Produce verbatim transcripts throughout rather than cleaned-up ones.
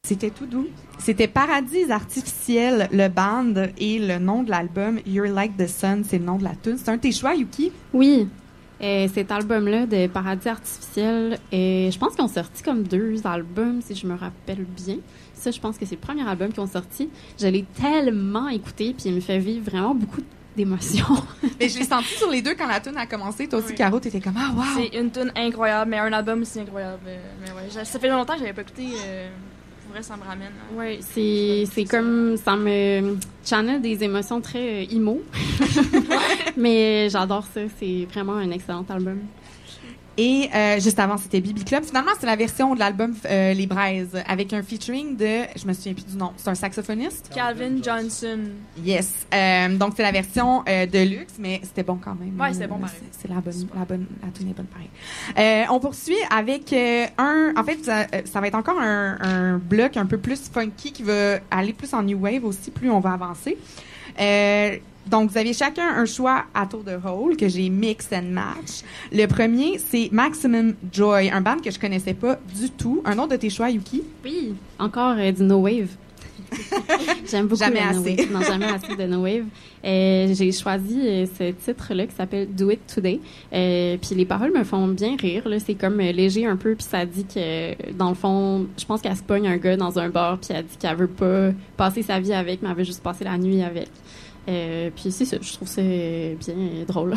C'était tout doux. C'était Paradis Artificiel, le band, et le nom de l'album You're Like the Sun, c'est le nom de la tune. C'est un de tes choix, Yuki? Oui. Euh, cet album-là de Paradis Artificiel, euh, je pense qu'ils ont sorti comme deux albums, si je me rappelle bien. Ça, je pense que c'est le premier album qu'ils ont sorti. Je l'ai tellement écouté, puis il me fait vivre vraiment beaucoup d'émotions. Mais je l'ai senti sur les deux quand la tune a commencé. Toi aussi, Oui. Caro, t'étais comme « Ah, wow! » C'est une tune incroyable, mais un album aussi incroyable. Euh, mais ouais, ça fait longtemps que j'avais pas écouté. Euh, pour vrai, ça me ramène. Hein. Oui, c'est, c'est comme... Ça me channel des émotions très euh, emo. Mais j'adore ça. C'est vraiment un excellent album. Et euh, juste avant, c'était B B Club. Finalement, c'est la version de l'album euh, Les Braises, avec un featuring de... Je me souviens plus du nom. C'est un saxophoniste? Calvin Johnson. Yes. Euh, donc, c'est la version euh, de luxe, mais c'était bon quand même. Ouais, c'était bon pareil. C'est, c'est la bonne, la bonne, la tune est bonne pareil. Euh, on poursuit avec euh, un... En fait, ça, ça va être encore un, un bloc un peu plus funky qui va aller plus en new wave aussi, plus on va avancer. Euh, donc, vous avez chacun un choix à tour de rôle que j'ai mix and match. Le premier, c'est Maximum Joy, un band que je connaissais pas du tout. Un autre de tes choix, Yuki? Oui, encore euh, du No Wave. J'aime beaucoup Jamais le No assez. Wave. Non, jamais assez de No Wave. Euh, j'ai choisi euh, ce titre-là qui s'appelle Do It Today. Euh, puis les paroles me font bien rire. Là. C'est comme euh, léger un peu. Puis ça dit que, dans le fond, je pense qu'elle se pogne un gars dans un bar. Puis elle dit qu'elle veut pas passer sa vie avec, mais elle veut juste passer la nuit avec. Euh, puis c'est ça, je trouve ça euh, bien euh, drôle.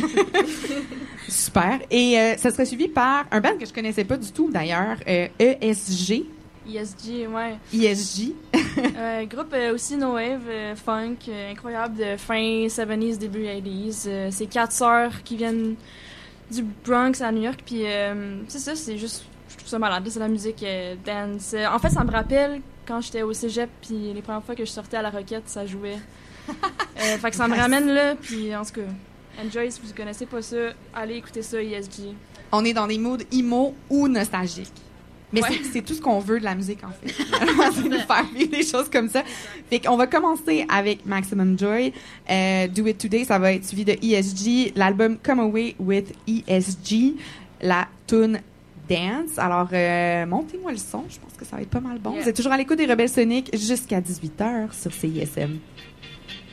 Super. Et euh, ça serait suivi par un band que je connaissais pas du tout, d'ailleurs, euh, E S G. E S G, ouais. I S J. euh, groupe euh, aussi No Wave, euh, funk, euh, incroyable de fin soixante-dix, début quatre-vingt-dix. Euh, c'est quatre sœurs qui viennent du Bronx à New York. Puis euh, c'est ça, c'est juste, je trouve ça malade. C'est la musique euh, dance. Euh, en fait, ça me rappelle quand j'étais au cégep, puis les premières fois que je sortais à la Roquette, ça jouait. euh, fait que ça me ramène là, puis en tout cas, enjoy, si vous connaissez pas ça, allez écouter ça, E S G. On est dans des moods emo ou nostalgiques. Mais Ouais. c'est, c'est tout ce qu'on veut de la musique, en fait. C'est de faire vivre des choses comme ça. Fait qu'on va commencer avec Maximum Joy. Euh, Do It Today, ça va être suivi de E S G. L'album Come Away with E S G. La tune Dance. Alors, euh, montez-moi le son. Je pense que ça va être pas mal bon. Yeah. Vous êtes toujours à l'écoute des Rebelles Soniques jusqu'à dix-huit heures sur C I S M.